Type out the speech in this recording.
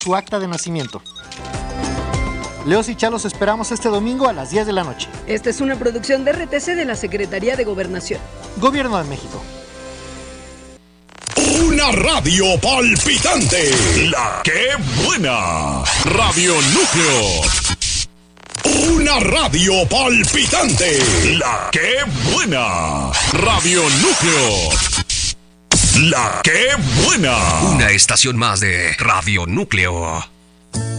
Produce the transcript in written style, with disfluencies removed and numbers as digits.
su acta de nacimiento. Leos y Chá los esperamos este domingo a las 10 de la noche. Esta es una producción de RTC de la Secretaría de Gobernación. Gobierno de México. Una radio palpitante. La que buena. Radio Núcleo. Una radio palpitante. La que buena. Radio Núcleo. La que buena. Una estación más de Radio Núcleo.